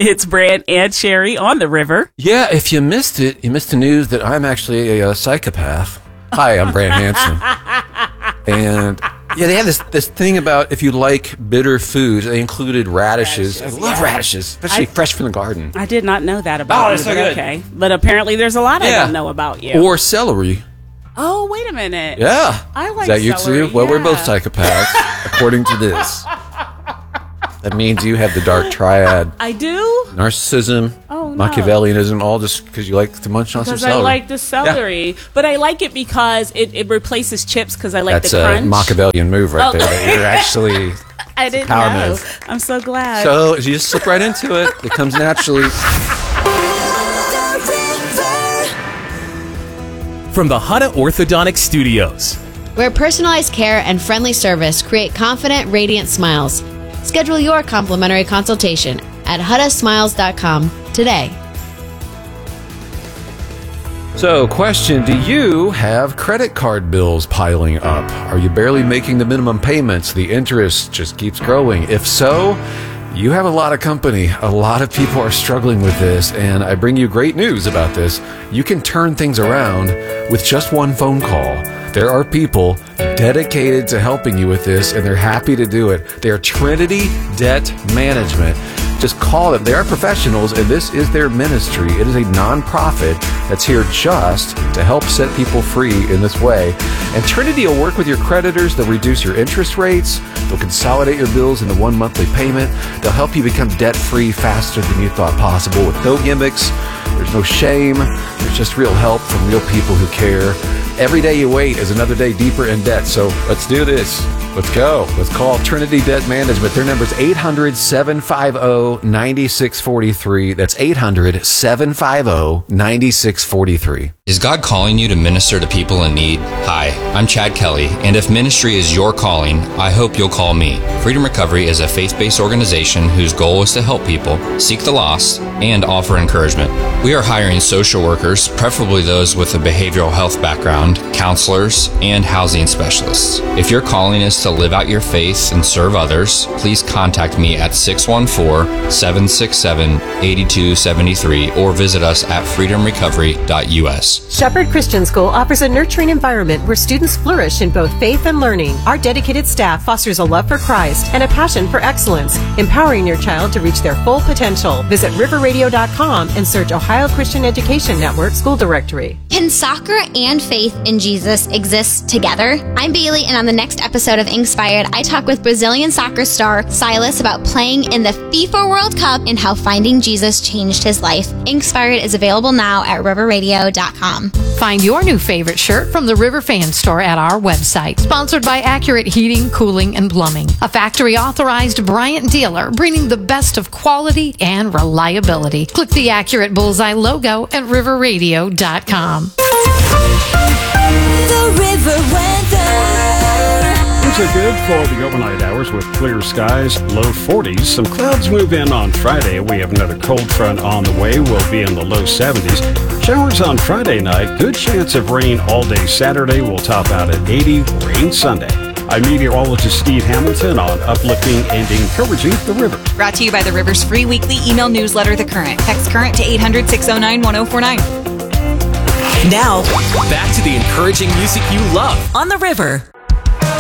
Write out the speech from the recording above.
It's Brad and Sherry on the river. Yeah, if you missed it, you missed the news that I'm actually a psychopath. Hi, I'm Brad Hansen. And yeah, they have this thing about if you like bitter foods. They included radishes. I love radishes, especially fresh from the garden. I did not know that about you. That's so good. Okay. But apparently there's a lot I don't know about you. Or celery. Oh, wait a minute. Yeah. I like Is that you celery, too? Well, we're yeah. both psychopaths, according to this. That means you have the dark triad. I do? Narcissism, Oh, no. Machiavellianism, all just because you like to munch on some Because celery. I like the celery. But I like it because it replaces chips because I like That's the crunch. a Machiavellian move right there. That you're actually I didn't power know. move. I'm so glad. So you just slip right into it. It comes naturally. From the Hutta Orthodontic Studios. Where personalized care and friendly service create confident, radiant smiles. Schedule your complimentary consultation at HuttaSmiles.com today. So, question, do you have credit card bills piling up? Are you barely making the minimum payments? The interest just keeps growing. If so, you have a lot of company. A lot of people are struggling with this, and I bring you great news about this. You can turn things around with just one phone call. There are people dedicated to helping you with this, and they're happy to do it. They are Trinity Debt Management. Just call them. They are professionals, and this is their ministry. It is a nonprofit that's here just to help set people free in this way. And Trinity will work with your creditors. They'll reduce your interest rates. They'll consolidate your bills into one monthly payment. They'll help you become debt-free faster than you thought possible with no gimmicks. There's no shame. There's just real help from real people who care. Every day you wait is another day deeper in debt. So let's do this. Let's go. Let's call Trinity Debt Management. Their number is 800-750-9643. That's 800-750-9643. Is God calling you to minister to people in need? Hi, I'm Chad Kelly, and if ministry is your calling, I hope you'll call me. Freedom Recovery is a faith-based organization whose goal is to help people, seek the lost, and offer encouragement. We are hiring social workers, preferably those with a behavioral health background, counselors, and housing specialists. If your calling is to live out your faith and serve others, please contact me at 614-767-8273 or visit us at freedomrecovery.us. Shepherd Christian School offers a nurturing environment where students flourish in both faith and learning. Our dedicated staff fosters a love for Christ and a passion for excellence, empowering your child to reach their full potential. Visit riverradio.com and search Ohio Christian Education Network School Directory. Can soccer and faith in Jesus exist together? I'm Bailey, and on the next episode of Inspired, I talk with Brazilian soccer star Silas about playing in the FIFA World Cup and how finding Jesus changed his life. Inspired is available now at riverradio.com. Find your new favorite shirt from the River Fan Store at our website. Sponsored by Accurate Heating, Cooling, and Plumbing. A factory-authorized Bryant dealer bringing the best of quality and reliability. Click the Accurate Bullseye logo at riverradio.com. The River Weather. Things are good for the overnight hours with clear skies, low 40s. Some clouds move in on Friday. We have another cold front on the way. We'll be in the low 70s. Showers on Friday night. Good chance of rain all day Saturday. We'll top out at 80. Rain Sunday. I'm meteorologist Steve Hamilton on uplifting and encouraging the river. Brought to you by the River's free weekly email newsletter, The Current. Text Current to 800-609-1049. Now, back to the encouraging music you love on the river.